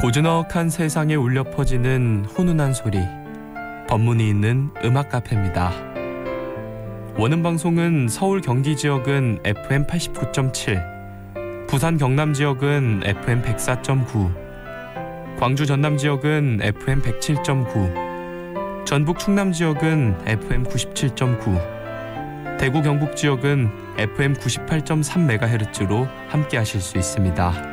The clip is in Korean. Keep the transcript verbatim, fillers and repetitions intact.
고즈넉한 세상에 울려 퍼지는 훈훈한 소리, 법문이 있는 음악 카페입니다. 원음 방송은 서울 경기 지역은 에프엠 팔십구 점 칠, 부산 경남 지역은 에프엠 백사 점 구, 광주 전남 지역은 에프엠 백칠 점 구, 전북 충남 지역은 에프엠 구십칠 점 구, 대구 경북 지역은 에프엠 구십팔 점 삼 메가헤르츠로 함께 하실 수 있습니다.